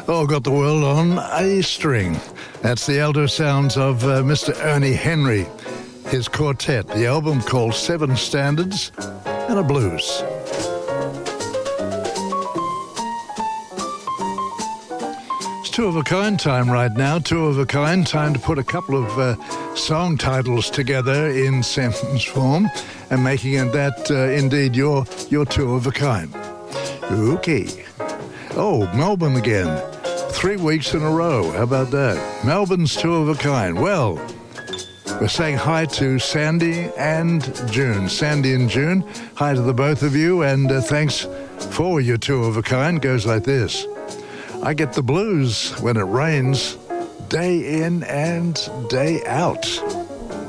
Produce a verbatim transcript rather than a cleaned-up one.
Oh, got the world on A string. That's the alto sounds of uh, Mister Ernie Henry, his quartet, the album called Seven Standards and a Blues. It's two of a kind time right now, two of a kind, time to put a couple of uh, song titles together in sentence form and making it that uh, indeed your, your two of a kind. Okay. Oh, Melbourne again. Three weeks in a row. How about that? Melbourne's two of a kind. Well, we're saying hi to Sandy and June. Sandy and June, hi to the both of you, and uh, thanks for your two of a kind. Goes like this. I get the blues when it rains, day in and day out.